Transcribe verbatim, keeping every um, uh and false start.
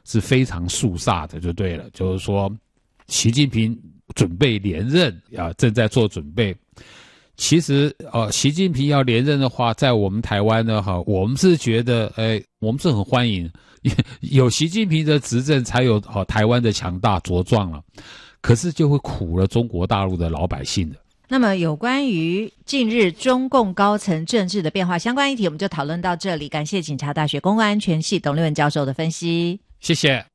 是非常肃杀的，就对了。就是说，习近平准备连任啊，正在做准备。其实，呃，习近平要连任的话，在我们台湾呢，哈，我们是觉得，哎，我们是很欢迎，有习近平的执政，才有呃台湾的强大茁壮了。可是就会苦了中国大陆的老百姓的。 那么有关于近日中共高层政治的变化相关议题，我们就讨论到这里。感谢警察大学公共安全系董立文教授的分析， 谢谢。